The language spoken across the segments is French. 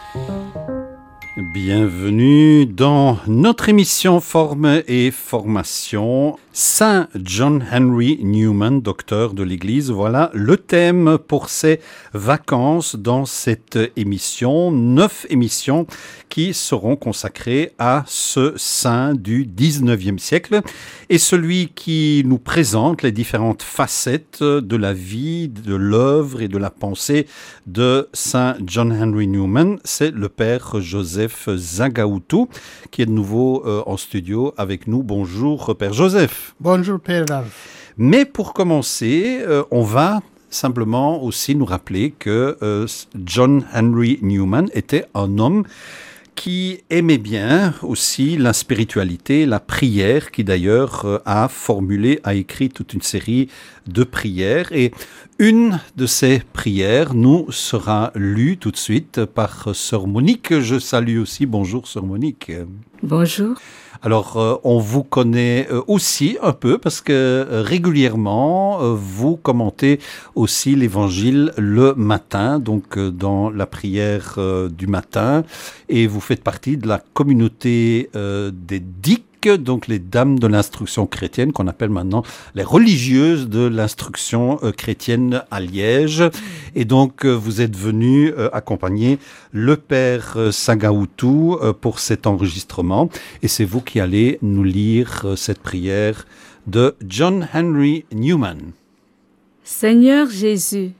Bienvenue dans notre émission Forme et Formation. Saint John Henry Newman, docteur de l'Église, voilà le thème pour ces vacances dans cette émission. 9 émissions qui seront consacrées à ce saint du 19e siècle et celui qui nous présente les différentes facettes de la vie, de l'œuvre et de la pensée de Saint John Henry Newman, c'est le père Joseph Zagaoutou qui est de nouveau en studio avec nous. Bonjour père Joseph. Bonjour Père Ralph. Mais pour commencer, on va simplement aussi nous rappeler que John Henry Newman était un homme qui aimait bien aussi la spiritualité, la prière, qui d'ailleurs a écrit toute une série de prières. Et une de ces prières nous sera lue tout de suite par Sœur Monique. Je salue aussi. Bonjour Sœur Monique. Bonjour. Alors, on vous connaît aussi un peu parce que régulièrement, vous commentez aussi l'Évangile le matin, donc dans la prière du matin, et vous faites partie de la communauté des DIC, donc les dames de l'instruction chrétienne, qu'on appelle maintenant les religieuses de l'instruction chrétienne à Liège. Et donc, vous êtes venu accompagner le père Zagaoutou pour cet enregistrement. Et c'est vous qui allez nous lire cette prière de John Henry Newman. Seigneur Jésus,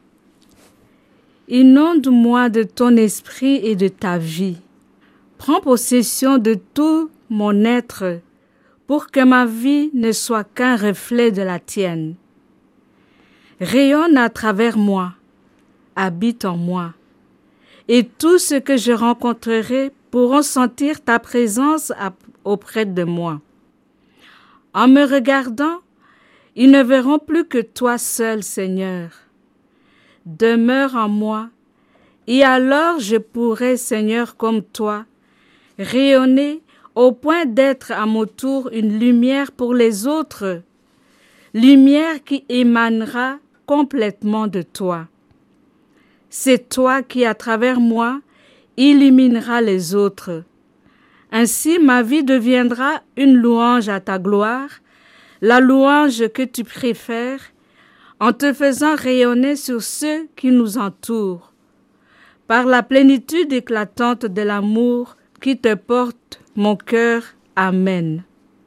inonde-moi de ton esprit et de ta vie. Prends possession de tout mon être pour que ma vie ne soit qu'un reflet de la tienne. Rayonne à travers moi, habite en moi, et tous ceux que je rencontrerai pourront sentir ta présence auprès de moi. En me regardant, ils ne verront plus que toi seul, Seigneur. Demeure en moi, et alors je pourrai, Seigneur, comme toi, rayonner au point d'être à mon tour une lumière pour les autres, lumière qui émanera complètement de toi. C'est toi qui, à travers moi, illumineras les autres. Ainsi, ma vie deviendra une louange à ta gloire, la louange que tu préfères, en te faisant rayonner sur ceux qui nous entourent, par la plénitude éclatante de l'amour qui te porte mon cœur. Amen.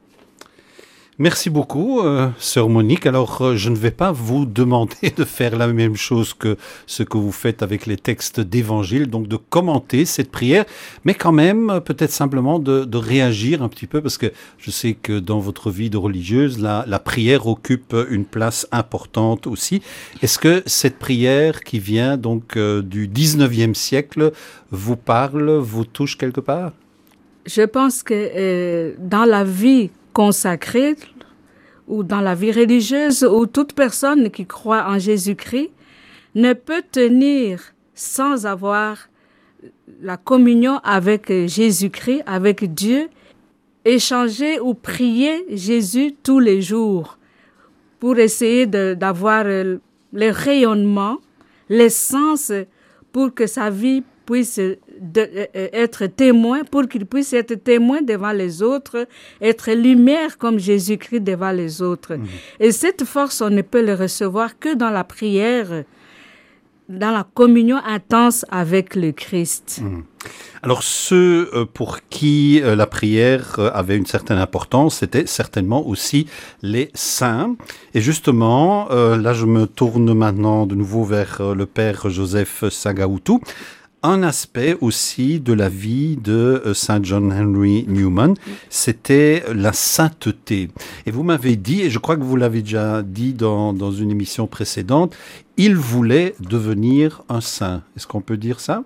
Merci beaucoup, Sœur Monique. Alors, je ne vais pas vous demander de faire la même chose que ce que vous faites avec les textes d'Évangile, donc de commenter cette prière, mais quand même, peut-être simplement de réagir un petit peu, parce que je sais que dans votre vie de religieuse, la prière occupe une place importante aussi. Est-ce que cette prière qui vient donc du 19e siècle vous parle, vous touche quelque part? Je pense que dans la vie consacrée ou dans la vie religieuse, où toute personne qui croit en Jésus-Christ ne peut tenir sans avoir la communion avec Jésus-Christ, avec Dieu, échanger ou prier Jésus tous les jours pour essayer d'avoir le rayonnement, l'essence pour que sa vie puisse être témoin, pour qu'il puisse être témoin devant les autres, être lumière comme Jésus-Christ devant les autres. Et cette force, on ne peut le recevoir que dans la prière, dans la communion intense avec le Christ. Alors ceux pour qui la prière avait une certaine importance, c'était certainement aussi les saints. Et justement, là je me tourne maintenant de nouveau vers le père Joseph Zagaoutou. Un aspect aussi de la vie de Saint John Henry Newman, c'était la sainteté. Et vous m'avez dit, et je crois que vous l'avez déjà dit dans une émission précédente, il voulait devenir un saint. Est-ce qu'on peut dire ça?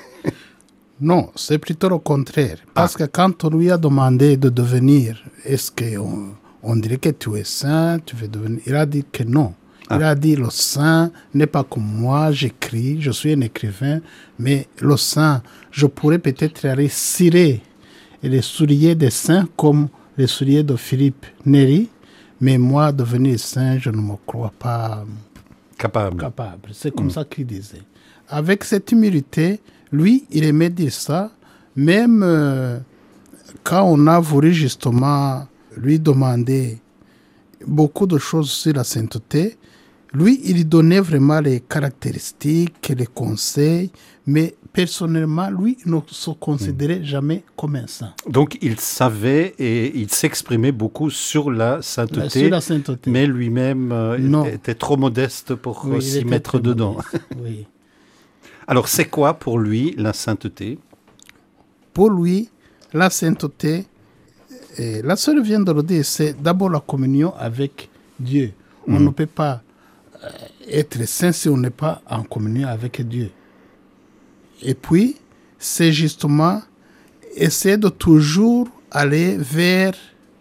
Non, c'est plutôt le contraire. Parce que quand on lui a demandé de devenir, est-ce qu'on dirait que tu es saint, tu veux devenir... Il a dit que non. Il a dit, le saint n'est pas comme moi, j'écris, je suis un écrivain, mais le saint, je pourrais peut-être aller cirer les souliers des saints comme les souliers de Philippe Néri, mais moi, devenir saint, je ne me crois pas capable. C'est comme ça qu'il disait. Avec cette humilité, Lui, il aimait dire ça, même quand on a voulu justement lui demander beaucoup de choses sur la sainteté, lui, il donnait vraiment les caractéristiques, les conseils, mais personnellement, lui, il ne se considérait jamais comme un saint. Donc, il savait et il s'exprimait beaucoup sur la sainteté, mais lui-même était trop modeste pour s'y mettre dedans. Oui. Alors, c'est quoi pour lui la sainteté? Pour lui, la sainteté, la sœur vient de le dire, c'est d'abord la communion avec Dieu. On ne peut pas être saint si on n'est pas en communion avec Dieu. Et puis, c'est justement essayer de toujours aller vers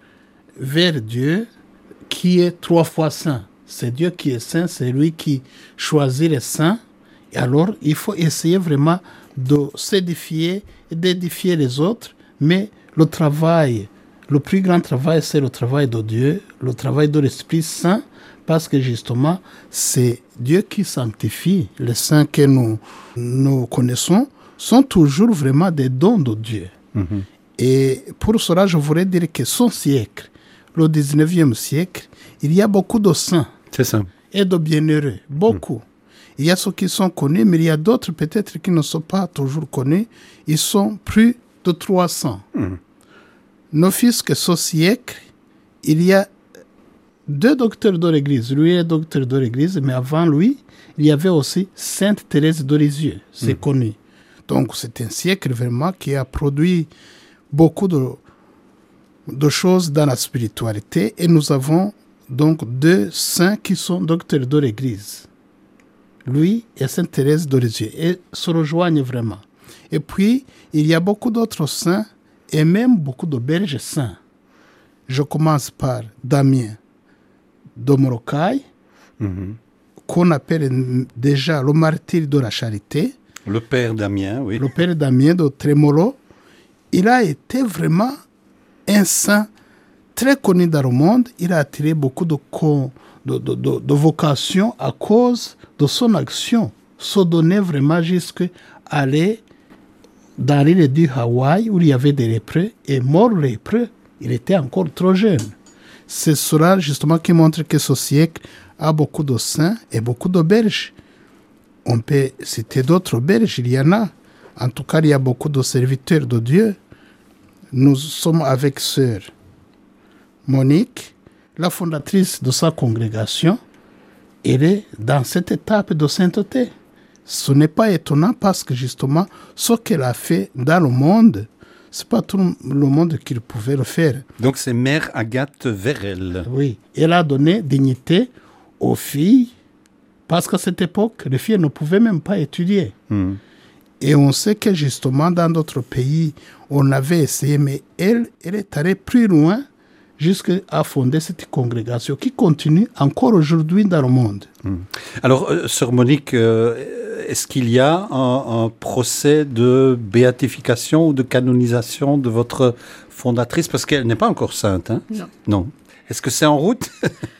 Dieu qui est 3 fois saint. C'est Dieu qui est saint, c'est lui qui choisit les saints. Et alors, il faut essayer vraiment de s'édifier et d'édifier les autres. Mais le plus grand travail, c'est le travail de Dieu, le travail de l'Esprit Saint, parce que justement, c'est Dieu qui sanctifie. Les saints que nous connaissons sont toujours vraiment des dons de Dieu. Mm-hmm. Et pour cela, je voudrais dire que son siècle, le 19e siècle, il y a beaucoup de saints. C'est ça. Et de bienheureux, beaucoup. Il y a ceux qui sont connus, mais il y a d'autres peut-être qui ne sont pas toujours connus. Ils sont plus de 300. N'office que ce siècle, il y a 2 docteurs de l'Église. Lui est docteur de l'Église, mais avant lui, il y avait aussi Sainte Thérèse de Lisieux. C'est connu. Donc, c'est un siècle vraiment qui a produit beaucoup de choses dans la spiritualité. Et nous avons donc 2 saints qui sont docteurs de l'Église. Lui et Sainte Thérèse de Lisieux. Et se rejoignent vraiment. Et puis, il y a beaucoup d'autres saints et même beaucoup de berges saints. Je commence par Damien de Morocaille, qu'on appelle déjà le martyr de la charité. Le père Damien, oui. Le père Damien de Trémolo. Il a été vraiment un saint très connu dans le monde. Il a attiré beaucoup de vocations à cause de son action. Se donner vraiment jusqu'à aller dans l'île du Hawaï où il y avait des lépreux et mort lépreux. Il était encore trop jeune. C'est cela justement qui montre que ce siècle a beaucoup de saints et beaucoup de berges. On peut citer d'autres berges, il y en a. En tout cas, il y a beaucoup de serviteurs de Dieu. Nous sommes avec sœur Monique, la fondatrice de sa congrégation. Elle est dans cette étape de sainteté. Ce n'est pas étonnant parce que justement, ce qu'elle a fait dans le monde, ce n'est pas tout le monde qui pouvait le faire. Donc c'est Mère Agathe Verrel. Oui, elle a donné dignité aux filles parce qu'à cette époque, les filles ne pouvaient même pas étudier. Et on sait que justement, dans d'autres pays, on avait essayé, mais elle est allée plus loin jusqu'à fonder cette congrégation qui continue encore aujourd'hui dans le monde. Alors, sœur Monique, est-ce qu'il y a un procès de béatification ou de canonisation de votre fondatrice? Parce qu'elle n'est pas encore sainte, hein? Non. Est-ce que c'est en route?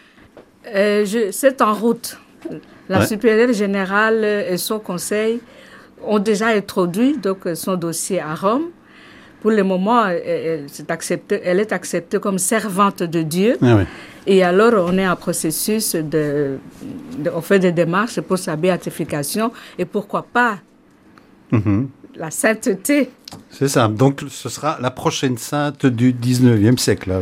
C'est en route. La supérieure générale et son conseil ont déjà introduit donc, son dossier à Rome. Pour le moment, elle est acceptée comme servante de Dieu. Ah oui. Et alors, on est en processus on fait des démarches pour sa béatification et pourquoi pas la sainteté. C'est ça. Donc, ce sera la prochaine sainte du 19e siècle.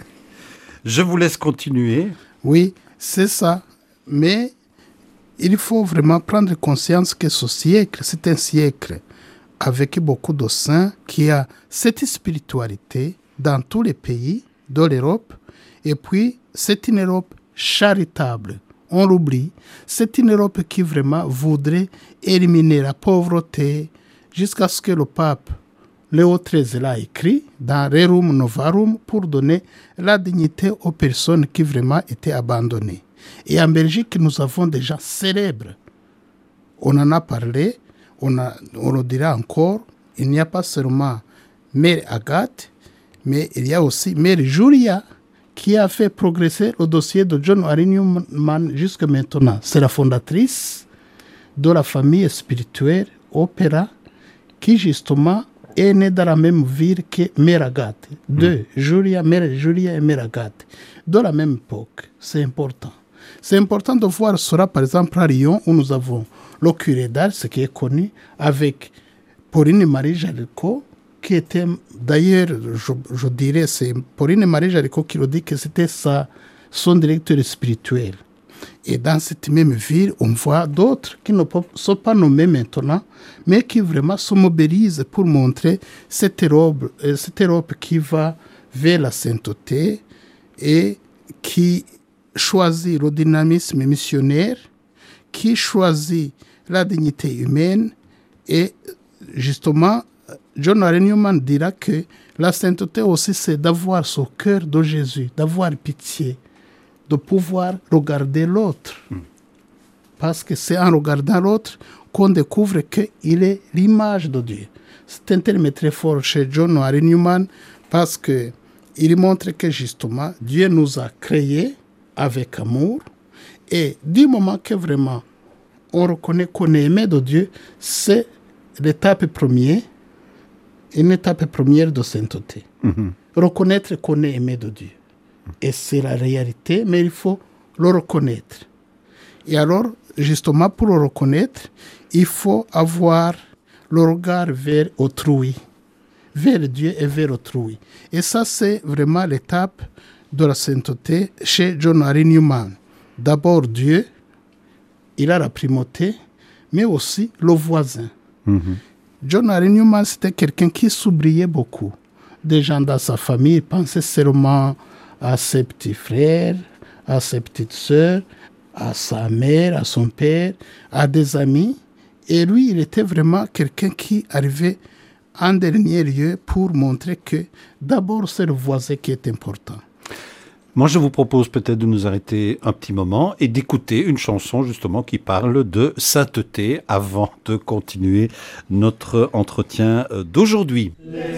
Je vous laisse continuer. Oui, c'est ça. Mais il faut vraiment prendre conscience que ce siècle, c'est un siècle avec beaucoup de saints qui a cette spiritualité dans tous les pays de l'Europe. Et puis, c'est une Europe charitable. On l'oublie. C'est une Europe qui vraiment voudrait éliminer la pauvreté jusqu'à ce que le pape Léo XIII l'a écrit dans Rerum Novarum pour donner la dignité aux personnes qui vraiment étaient abandonnées. Et en Belgique, nous avons des gens célèbres. On en a parlé. On le dira encore, il n'y a pas seulement Mère Agathe, mais il y a aussi Mère Julia qui a fait progresser le dossier de John Henry Newman jusqu'à maintenant. C'est la fondatrice de la famille spirituelle Opéra qui justement est né dans la même ville que Mère Agathe. Deux, Julia et Mère Agathe, de la même époque. C'est important. C'est important de voir cela, par exemple, à Lyon, où nous avons le curé d'Ars, qui est connu, avec Pauline Marie Jaricot, qui était, d'ailleurs, je dirais, c'est Pauline Marie Jaricot qui le dit que c'était son directeur spirituel. Et dans cette même ville, on voit d'autres qui ne sont pas nommés maintenant, mais qui vraiment se mobilisent pour montrer cette Europe qui va vers la sainteté et qui choisit le dynamisme missionnaire, qui choisit la dignité humaine. Et justement, John Henry Newman dira que la sainteté aussi, c'est d'avoir ce cœur de Jésus, d'avoir pitié, de pouvoir regarder l'autre. Parce que c'est en regardant l'autre qu'on découvre qu'il est l'image de Dieu. C'est un terme très fort chez John Henry Newman parce qu'il montre que justement, Dieu nous a créés avec amour. Et du moment que vraiment on reconnaît qu'on est aimé de Dieu, c'est l'étape première, une étape première de sainteté. Reconnaître qu'on est aimé de Dieu. Et c'est la réalité, mais il faut le reconnaître. Et alors, justement, pour le reconnaître, il faut avoir le regard vers autrui, vers Dieu et vers autrui. Et ça, c'est vraiment l'étape de la sainteté chez John Henry Newman. D'abord, Dieu, il a la primauté, mais aussi le voisin. John Henry Newman, c'était quelqu'un qui s'oubliait beaucoup. Des gens dans sa famille pensaient seulement à ses petits frères, à ses petites sœurs, à sa mère, à son père, à des amis. Et lui, il était vraiment quelqu'un qui arrivait en dernier lieu pour montrer que d'abord, c'est le voisin qui est important. Moi, je vous propose peut-être de nous arrêter un petit moment et d'écouter une chanson justement qui parle de sainteté avant de continuer notre entretien d'aujourd'hui.